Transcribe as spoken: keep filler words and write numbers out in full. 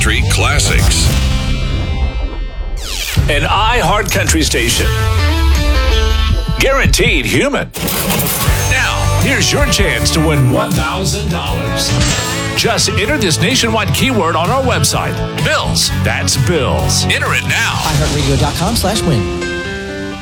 country classics. An iHeart Country station. Guaranteed human. Now, here's your chance to win one thousand dollars. Just enter this nationwide keyword on our website. Bills. That's Bills. Enter it now. iHeartRadio.com slash win.